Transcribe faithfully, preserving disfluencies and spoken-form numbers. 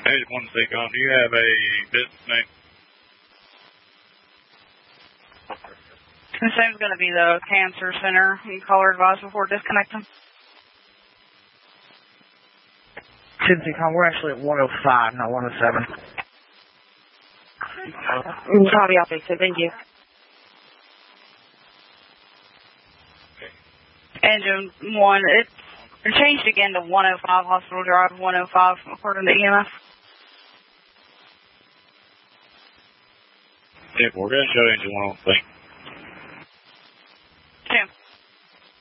Hey, one thing on. Do you have a business name? This name's going to be the Cancer Center. You call or advise before disconnecting. Syncom, we're actually at one oh five, not one oh seven. Copy, I'll fix it. Thank you. Engine one, it's changed again to one oh five Hospital Drive, one oh five according to E M S. Yeah, we're going to show engine one on thing.